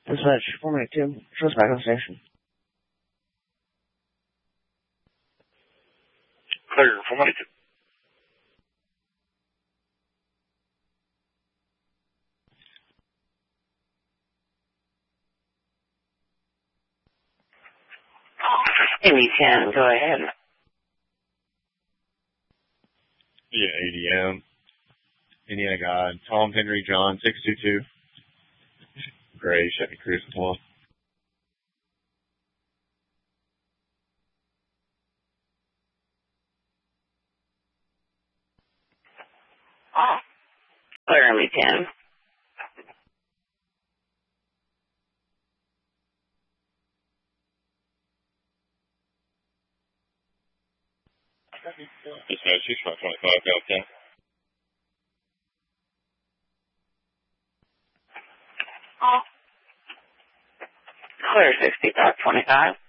Dispatch 492. Show us back on station. Clear 492. Amy 10, go ahead. Yeah, ADM. Indiana God. Tom Henry John 622. Gray Chevy Cruise 1. Clear Amy 10. Dispatch 6525, got that. Clear 6525.